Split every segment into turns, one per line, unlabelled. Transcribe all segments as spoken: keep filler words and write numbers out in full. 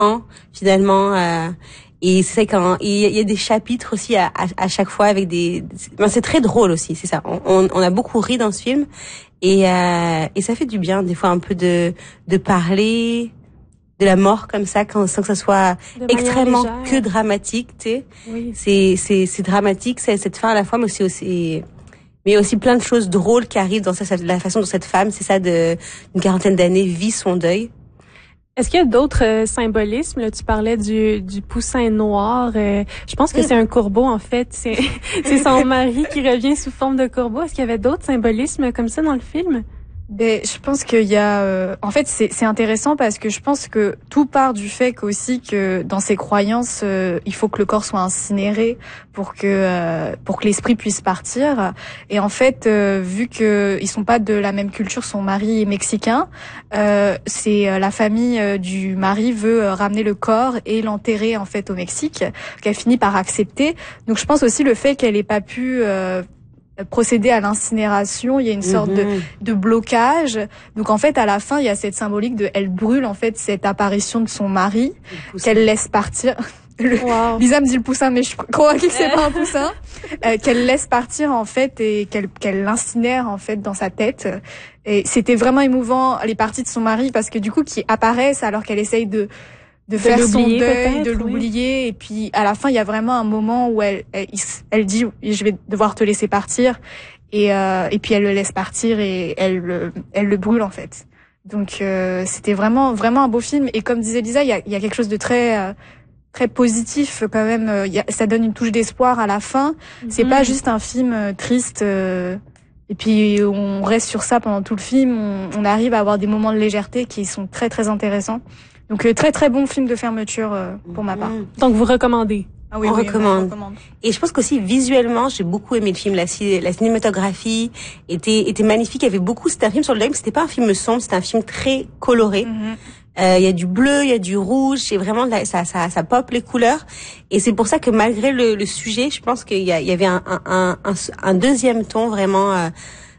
an finalement. Euh, et c'est quand il y a des chapitres aussi à, à, à chaque fois avec des. Ben, c'est très drôle aussi, c'est ça. On, on, on a beaucoup ri dans ce film et euh, et ça fait du bien des fois un peu de de parler de la mort comme ça, quand, sans que ça soit extrêmement que dramatique, tu sais. Oui. C'est, c'est, c'est dramatique, c'est cette fin à la fois, mais aussi, aussi, mais aussi plein de choses drôles qui arrivent dans ça, la façon dont cette femme, c'est ça, de, une quarantaine d'années, vit son deuil.
Est-ce qu'il y a d'autres euh, symbolismes? Là, tu parlais du, du poussin noir. Euh, je pense que mmh. c'est un corbeau, en fait. C'est, c'est son mari qui revient sous forme de corbeau. Est-ce qu'il y avait d'autres symbolismes comme ça dans le film?
Ben, je pense qu'il y a, euh, en fait, c'est, c'est intéressant parce que je pense que tout part du fait qu'aussi que dans ses croyances, euh, il faut que le corps soit incinéré pour que euh, pour que l'esprit puisse partir. Et en fait, euh, vu que ils sont pas de la même culture, son mari est mexicain, euh, c'est euh, la famille euh, du mari veut euh, ramener le corps et l'enterrer en fait au Mexique, qu'elle finit par accepter. Donc, je pense aussi le fait qu'elle ait pas pu euh, procéder à l'incinération, il y a une sorte mmh. de, de blocage. Donc en fait, à la fin, il y a cette symbolique de, elle brûle en fait cette apparition de son mari, qu'elle laisse partir. Le, wow. Lisa me dit le poussin, mais je crois que c'est pas un poussin. Euh, qu'elle laisse partir en fait et qu'elle qu'elle l'incinère en fait dans sa tête. Et c'était vraiment émouvant les parties de son mari parce que du coup, qui apparaissent alors qu'elle essaye de de, de faire son deuil, de l'oublier, oui. Et puis à la fin il y a vraiment un moment où elle elle, elle dit je vais devoir te laisser partir et euh, et puis elle le laisse partir et elle elle le brûle en fait. Donc euh, c'était vraiment vraiment un beau film et comme disait Lisa, il y a il y a quelque chose de très euh, très positif quand même, il y a, ça donne une touche d'espoir à la fin. Mm-hmm. C'est pas juste un film euh, triste euh, et puis on reste sur ça pendant tout le film, on, on arrive à avoir des moments de légèreté qui sont très très intéressants. Donc euh, très très bon film de fermeture euh, pour ma part.
Donc vous recommandez?
Ah oui, on, oui, recommande. on recommande. Et je pense qu'aussi visuellement, j'ai beaucoup aimé le film. La, la cinématographie était était magnifique. Il y avait beaucoup. C'était un film sur le deuil, mais c'était pas un film sombre. C'était un film très coloré. Mm-hmm. Euh, il y a du bleu, il y a du rouge. Et vraiment, ça ça ça pop les couleurs. Et c'est pour ça que malgré le, le sujet, je pense qu'il y, a, il y avait un un un, un deuxième ton vraiment euh,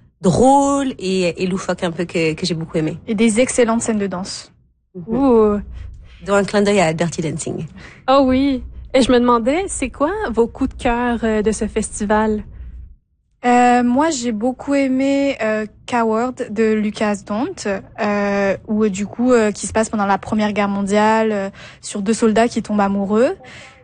drôle et, et loufoque un peu que que j'ai beaucoup aimé.
Et des excellentes scènes de danse.
Mmh. Ouh.
Dont un clin d'œil à Dirty Dancing.
Oh oui. Et je me demandais, c'est quoi vos coups de cœur euh, de ce festival?
Euh, moi, j'ai beaucoup aimé euh, Coward de Lucas Dont, euh, où du coup, euh, qui se passe pendant la Première Guerre mondiale, euh, sur deux soldats qui tombent amoureux.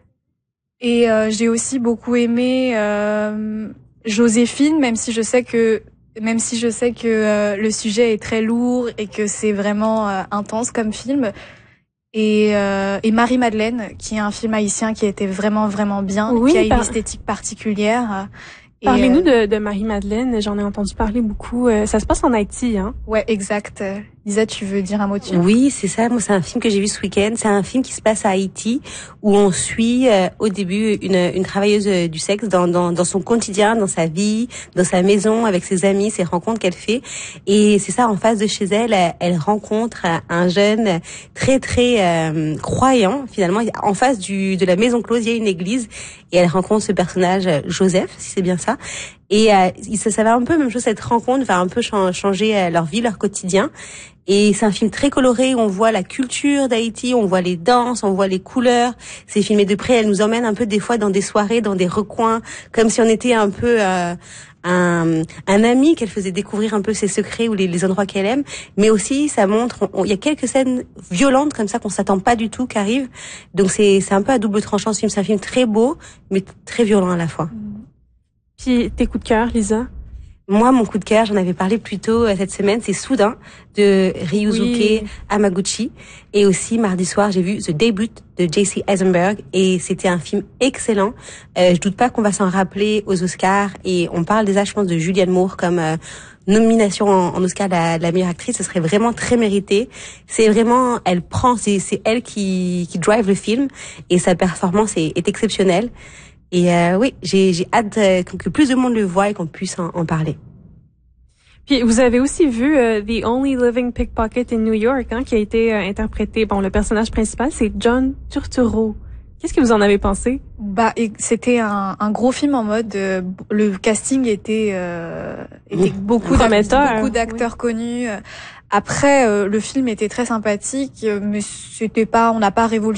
Et euh, j'ai aussi beaucoup aimé euh, Joséphine, même si je sais que même si je sais que euh, le sujet est très lourd et que c'est vraiment euh, intense comme film. Et, euh, et Marie-Madeleine, qui est un film haïtien qui était vraiment, vraiment bien, oui, qui a une par... esthétique particulière.
Parlez-nous euh... de, de Marie-Madeleine, j'en ai entendu parler beaucoup. Euh, ça se passe en Haïti, hein?
Ouais, exact. Lisa, tu veux dire un mot dessus?
Oui, c'est ça. Moi, c'est un film que j'ai vu ce week-end. C'est un film qui se passe à Haïti, où on suit euh, au début une, une travailleuse du sexe dans, dans, dans son quotidien, dans sa vie, dans sa maison, avec ses amis, ses rencontres qu'elle fait. Et c'est ça, en face de chez elle, elle rencontre un jeune très, très euh, croyant, finalement. En face du, de la maison close, il y a une église, et elle rencontre ce personnage, Joseph, si c'est bien ça. Et euh, ça, ça va un peu, même chose, cette rencontre va un peu changer euh, leur vie, leur quotidien. Et c'est un film très coloré où on voit la culture d'Haïti, on voit les danses, on voit les couleurs. C'est filmé de près. Elle nous emmène un peu des fois dans des soirées, dans des recoins, comme si on était un peu euh, un, un ami qu'elle faisait découvrir un peu ses secrets ou les, les endroits qu'elle aime. Mais aussi, ça montre, il y a quelques scènes violentes comme ça qu'on s'attend pas du tout qu'arrivent. Donc c'est c'est un peu à double tranchant ce film. C'est un film très beau, mais très violent à la fois.
Puis tes coups de cœur, Lisa?
Moi, mon coup de cœur, j'en avais parlé plus tôt euh, cette semaine, c'est Soudain de Ryusuke oui. Hamaguchi. Et aussi, mardi soir, j'ai vu The Debut de J C Eisenberg et c'était un film excellent. Euh, je doute pas qu'on va s'en rappeler aux Oscars et on parle déjà, je pense, de Julianne Moore comme euh, nomination en, en Oscar de la, de la meilleure actrice. Ce serait vraiment très mérité. C'est vraiment, elle prend, c'est, c'est elle qui, qui drive le film et sa performance est, est exceptionnelle. Et euh, oui, j'ai, j'ai hâte euh, que plus de monde le voie et qu'on puisse en, en parler.
Puis vous avez aussi vu uh, The Only Living Pickpocket in New York, hein, qui a été euh, interprété. Bon, le personnage principal, c'est John Turturro. Qu'est-ce que vous en avez pensé?
Bah, c'était un, un gros film en mode euh, le casting était euh, était beaucoup d'acteurs, beaucoup d'acteurs oui. connus. Après, euh, le film était très sympathique, mais c'était pas, on n'a pas révolutionné